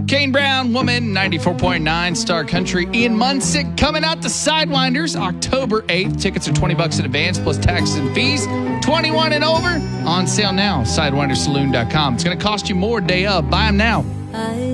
Kane Brown, Woman, 94.9 Star Country. Ian Munsick coming out to Sidewinders October 8th. Tickets are $20 in advance plus taxes and fees. 21 and over. On sale now. SidewindersSaloon.com. It's going to cost you more day of. Buy them now.